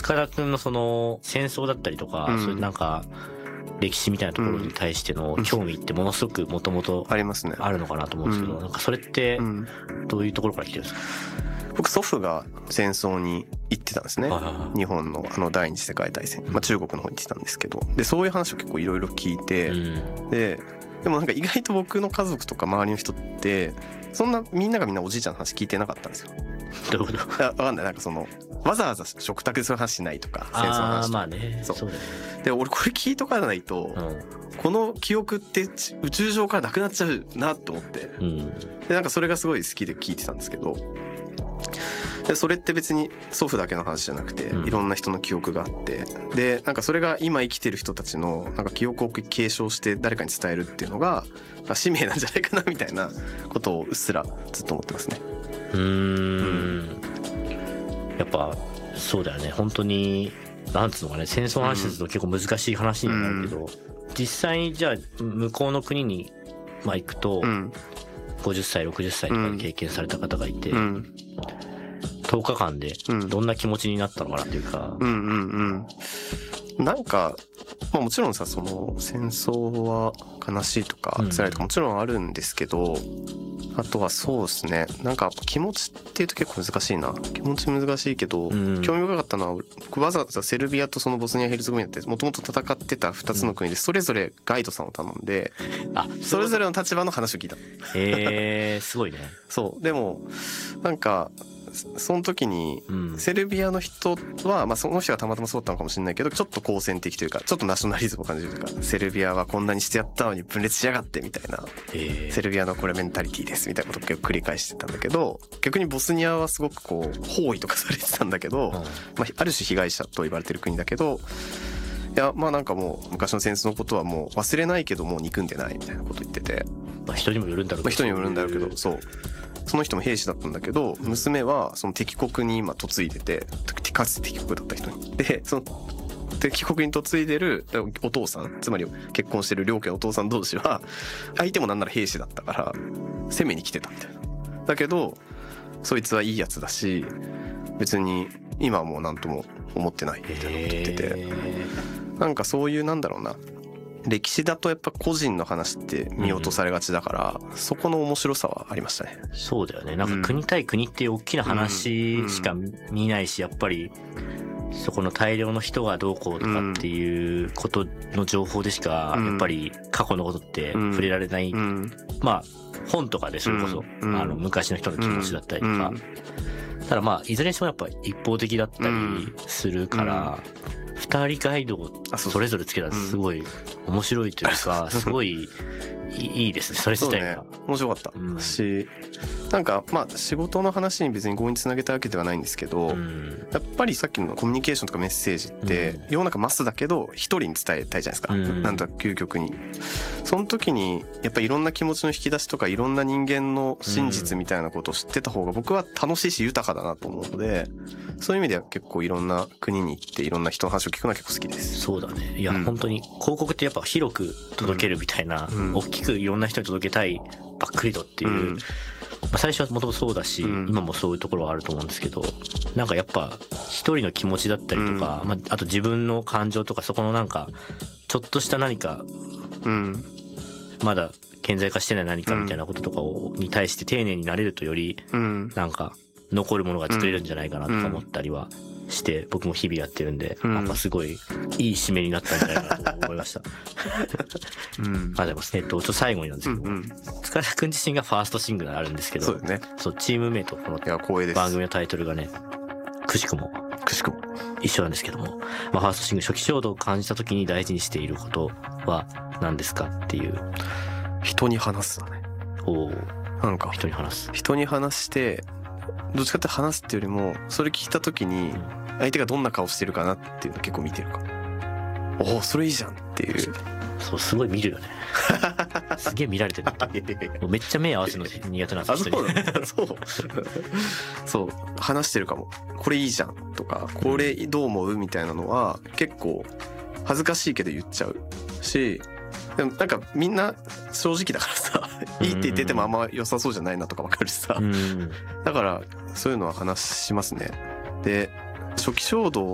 塚田君のその戦争だったりとか、そういうなんか歴史みたいなところに対しての興味ってものすごくもともとありますね。 あるのかなと思うんですけど、なんかそれってどういうところから来てるんですか？ 僕祖父が戦争に行ってたんですね。日本の第二次世界大戦、中国の方に行ってたんですけど、でそういう話を結構いろいろ聞いて、でもなんか意外と僕の家族とか周りの人ってそんなみんながみんなおじいちゃんの話聞いてなかったんですよ。 どういうこと？ わかんない。なんかそのわざわざ食卓でそういう話しないとか、戦争の話とか。 まあね。そうだね。 で俺これ聞いとかないと、この記憶って宇宙上からなくなっちゃうなと思って、でなんかそれがすごい好きで聞いてたんですけど、でそれって別に祖父だけの話じゃなくて、いろんな人の記憶があって、でなんかそれが今生きてる人たちのなんか記憶を継承して誰かに伝えるっていうのが使命なんじゃないかなみたいなことをうっすらずっと思ってますね。 やっぱそうだよね。本当になんつうのかね、戦争の話すると結構難しい話になるけど、実際にじゃあ向こうの国に行くと、50歳60歳とかで経験された方がいて、10日間でどんな気持ちになったのかなっていうか、 なんか、まあ、もちろんさ、その戦争は悲しいとか辛いとかもちろんあるんですけど、あとはそうですね、なんか気持ちっていうと結構難しいな。気持ち難しいけど、興味深かったのはわざわざセルビアとそのボスニア・ヘルツェゴビナってもともと戦ってた2つの国でそれぞれガイドさんを頼んで、それぞれの立場の話を聞いた。 すごいね。 そうでもなんかその時にセルビアの人は、まあ、その人がたまたまそうだったのかもしれないけど、ちょっと好戦的というかちょっとナショナリズムを感じるというか、セルビアはこんなにしてやったのに分裂しやがってみたいな、セルビアのこれメンタリティですみたいなことを結構繰り返してたんだけど、逆にボスニアはすごくこう包囲とかされてたんだけど、まあ、ある種被害者と言われてる国だけど、いやまあなんかもう昔の戦争のことはもう忘れないけどもう憎んでないみたいなこと言ってて、 まあ人にもよるんだろうけど、 人にもよるんだろうけど、そうその人も兵士だったんだけど、娘はその敵国に今嫁いでて、かつて敵国だった人に、でその敵国に嫁いでるお父さん、つまり結婚してる両家のお父さん同士は相手もなんなら兵士だったから攻めに来てたみたいな。だけどそいつはいいやつだし別に今はもう何とも思ってないみたいなこと言ってて、なんかそういうなんだろうな、歴史だとやっぱ個人の話って見落とされがちだから、そこの面白さはありましたね。 そうだよね。なんか国対国っていう大きな話しか見ないし、やっぱりそこの大量の人がどうこうとかっていうことの情報でしかやっぱり過去のことって触れられない、まあ本とかでそれこそ昔の人の気持ちだったりとか、ただまあいずれにしてもやっぱ一方的だったりするから、2人ガイドをそれぞれつけたらすごい面白いというか、すごいいいですね、それ自体が。 そうね、面白かったし、なんかまあ仕事の話に別に強引につなげたわけではないんですけど、やっぱりさっきのコミュニケーションとかメッセージって世の中マスだけど一人に伝えたいじゃないですか、なんとか究極に。その時にやっぱりいろんな気持ちの引き出しとかいろんな人間の真実みたいなことを知ってた方が僕は楽しいし豊かだなと思うので、そういう意味では結構いろんな国に行っていろんな人の話を聞くのは結構好きです。 そうだね。いや、本当に広告ってやっぱ広く届けるみたいな、大きくいろんな人に届けたいばっくりとっていう、まあ、最初はもともとそうだし、今もそういうところはあると思うんですけど、なんかやっぱ一人の気持ちだったりとか、まあ、あと自分の感情とかそこのなんかちょっとした何か、まだ顕在化してない何かみたいなこととかに対して丁寧になれるとより、なんか残るものが作れるんじゃないかなとか思ったりはして僕も日々やってるんで、なんかすごいいい締めになったんじゃないかなと思いました。まあでもちょっと最後になんですけど、塚田くん自身がファーストシングルあるんですけど、 そうですね。 そうチームメイトこの番組のタイトルがね、くしくも一緒なんですけども、まあファーストシングル初期衝動を感じた時に大事にしていることは何ですかっていう。 人に話すだね。なんか人に話してどっちかって話すっていうよりもそれ聞いた時に相手がどんな顔してるかなっていうのを結構見てるかも。おおそれいいじゃんっていう。 そうすごい見るよね。すげえ見られてる。もうめっちゃ目合わせるの苦手なんですよ。 そう話してるかも。これいいじゃんとかこれどう思うみたいなのは結構恥ずかしいけど言っちゃうし、でもなんかみんな正直だからさ、いいって言っててもあんま良さそうじゃないなとか分かるしさ、だからそういうのは話しますね。で初期衝動